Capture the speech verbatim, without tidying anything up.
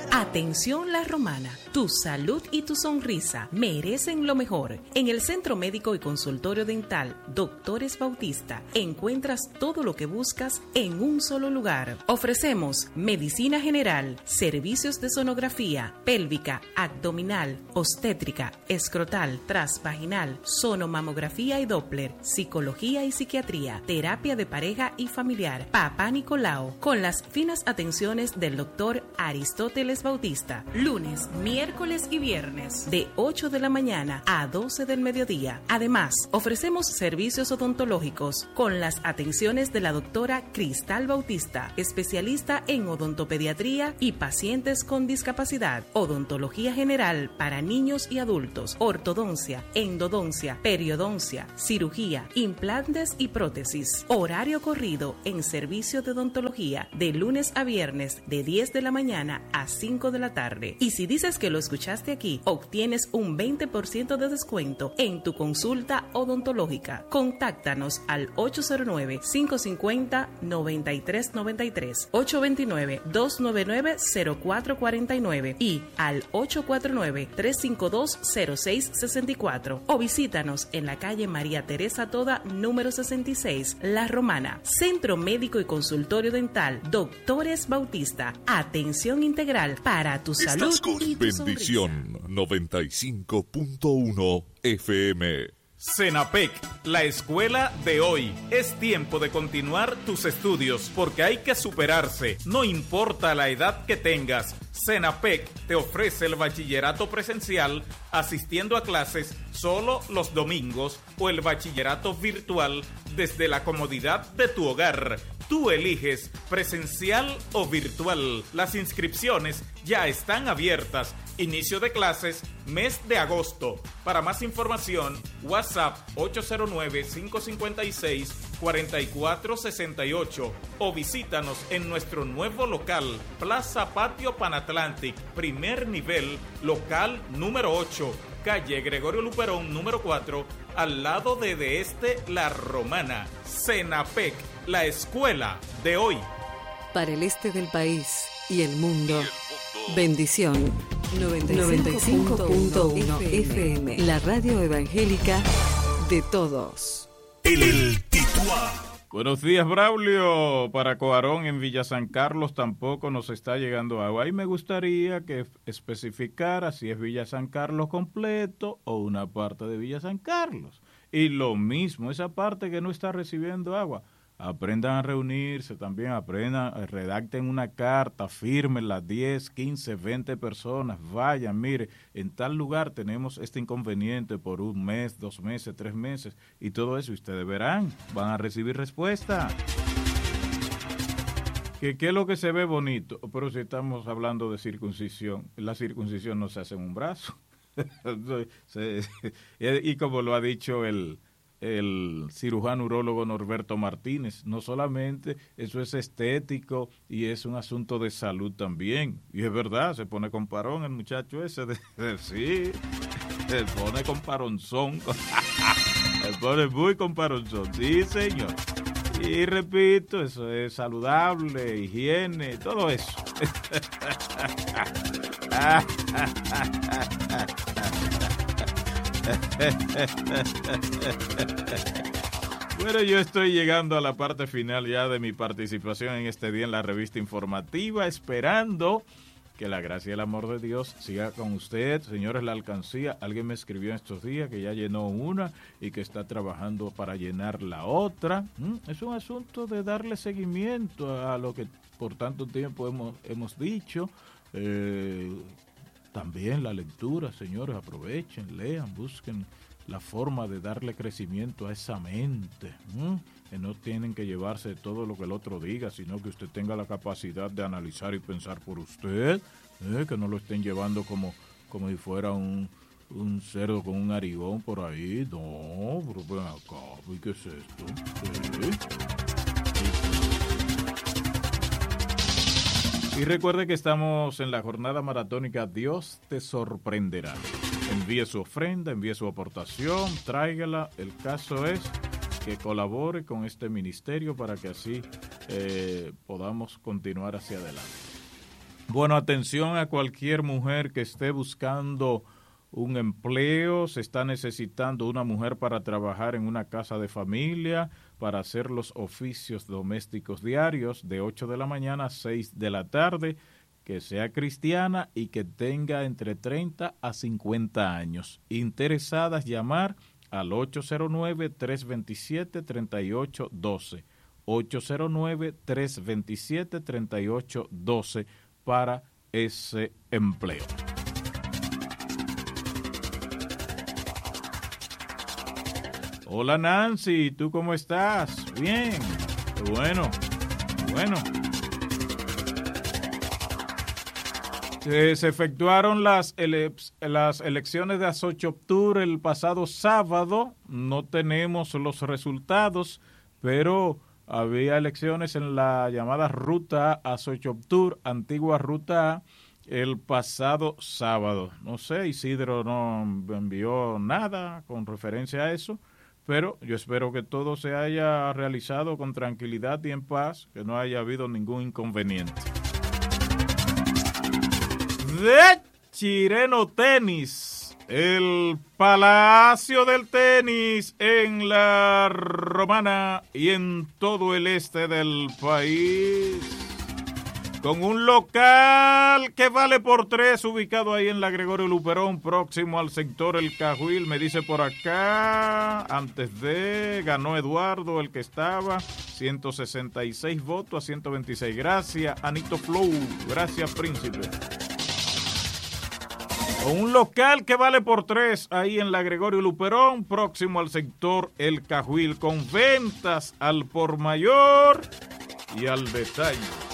Atención La Romana, tu salud y tu sonrisa merecen lo mejor. En el Centro Médico y Consultorio Dental Doctores Bautista encuentras todo lo que buscas en un solo lugar. Ofrecemos medicina general, servicios de sonografía, pélvica, abdominal, obstétrica, escrotal, transvaginal, sonomamografía y Doppler, psicología y psiquiatría, terapia de pareja y familiar, Papá Nicolau, con las finas atenciones del doctor Aristóteles Bautista, lunes, miércoles y viernes, de ocho de la mañana a doce del mediodía. Además, ofrecemos servicios odontológicos con las atenciones de la doctora Cristal Bautista, especialista en odontopediatría y pacientes con discapacidad, odontología general para niños y adultos, ortodoncia, endodoncia, periodoncia, cirugía, implantes y prótesis. Horario corrido en servicio de odontología de lunes a viernes de diez de la mañana a cinco de la tarde. Y si dices que lo escuchaste aquí, obtienes un veinte por ciento de descuento en tu consulta odontológica. Contáctanos al ocho cero nueve, cinco cinco cero, nueve tres nueve tres, ocho dos nueve, dos nueve nueve, cero cuatro cuatro nueve y al ocho cuatro nueve, tres cinco dos, cero seis seis cuatro, o visítanos en la calle María Teresa Toda, número sesenta y seis, La Romana. Centro Médico y Consultorio Dental Doctores Bautista. Atención integral para tu salud y tu Bendición sonrisa. noventa y cinco punto uno F M. Senapec, la escuela de hoy. Es tiempo de continuar tus estudios porque hay que superarse, no importa la edad que tengas. Senapec te ofrece el bachillerato presencial asistiendo a clases solo los domingos o el bachillerato virtual desde la comodidad de tu hogar. Tú eliges presencial o virtual. Las inscripciones ya están abiertas. Inicio de clases, mes de agosto. Para más información, WhatsApp ocho cero nueve, cinco cinco seis, cuatro cuatro seis ocho o visítanos en nuestro nuevo local, Plaza Patio Panatlantic, primer nivel, local número ocho, calle Gregorio Luperón, número cuatro, al lado de De Este, La Romana. Senapec, la escuela de hoy. Para el este del país y el mundo, bendición noventa y cinco punto uno F M, la radio evangélica de todos. El Tituá. Buenos días, Braulio. Para Coarón en Villa San Carlos tampoco nos está llegando agua. Y me gustaría que especificara si es Villa San Carlos completo o una parte de Villa San Carlos. Y lo mismo, esa parte que no está recibiendo agua. Aprendan a reunirse también, aprendan, redacten una carta, firmen las diez, quince, veinte personas, vayan, mire, en tal lugar tenemos este inconveniente por un mes, dos meses, tres meses, y todo eso, y ustedes verán, van a recibir respuesta. ¿Qué, ¿Qué es lo que se ve bonito? Pero si estamos hablando de circuncisión, la circuncisión no se hace en un brazo. Y como lo ha dicho el... el cirujano urólogo Norberto Martínez, no solamente eso es estético y es un asunto de salud también, y es verdad, se pone con parón el muchacho ese, de, de, sí, se pone con paronzón, se pone muy con paronzón, sí señor, y repito, eso es saludable, higiene, todo eso. Bueno, yo estoy llegando a la parte final ya de mi participación en este día en la revista informativa, esperando que la gracia y el amor de Dios siga con usted. Señores, la alcancía, alguien me escribió en estos días que ya llenó una y que está trabajando para llenar la otra. Es un asunto de darle seguimiento a lo que por tanto tiempo hemos, hemos dicho. Eh, También la lectura, señores, aprovechen, lean, busquen la forma de darle crecimiento a esa mente, ¿eh? Que no tienen que llevarse todo lo que el otro diga, sino que usted tenga la capacidad de analizar y pensar por usted, ¿eh? Que no lo estén llevando como, como si fuera un, un cerdo con un arigón por ahí. No, pero ven acá, ¿y qué es esto? ¿Sí? Y recuerde que estamos en la jornada maratónica Dios te sorprenderá. Envíe su ofrenda, envíe su aportación, tráigala. El caso es que colabore con este ministerio para que así eh, podamos continuar hacia adelante. Bueno, atención a cualquier mujer que esté buscando un empleo, se está necesitando una mujer para trabajar en una casa de familia, para hacer los oficios domésticos diarios de ocho de la mañana a seis de la tarde, que sea cristiana y que tenga entre treinta a cincuenta años. Interesadas, llamar al ocho cero nueve, tres dos siete, tres ocho uno dos, ocho cero nueve, tres dos siete, tres ocho uno dos para ese empleo. Hola Nancy, ¿tú cómo estás? Bien, bueno, bueno. Se, se efectuaron las, ele, las elecciones de Azochoptur el pasado sábado, no tenemos los resultados, pero había elecciones en la llamada Ruta Azochoptur, antigua Ruta A, el pasado sábado. No sé, Isidro no envió nada con referencia a eso, pero yo espero que todo se haya realizado con tranquilidad y en paz, que no haya habido ningún inconveniente. De Chireno Tenis, el Palacio del Tenis en la Romana y en todo el este del país, con un local que vale por tres, ubicado ahí en la Gregorio Luperón, próximo al sector El Cajuil. Me dice por acá, antes de, ganó Eduardo, el que estaba, ciento sesenta y seis votos a ciento veintiséis. Gracias, Anito Flow. Gracias, Príncipe. Un local que vale por tres, ahí en la Gregorio Luperón, próximo al sector El Cajuil, con ventas al por mayor y al detalle.